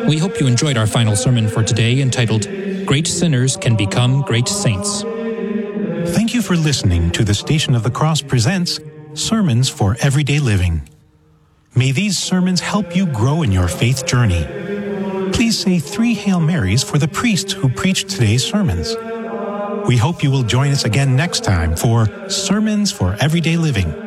We hope you enjoyed our final sermon for today entitled, Great Sinners Can Become Great Saints. Thank you for listening to the Station of the Cross presents Sermons for Everyday Living. May these sermons help you grow in your faith journey. Please say 3 Hail Marys for the priest who preached today's sermons. We hope you will join us again next time for Sermons for Everyday Living.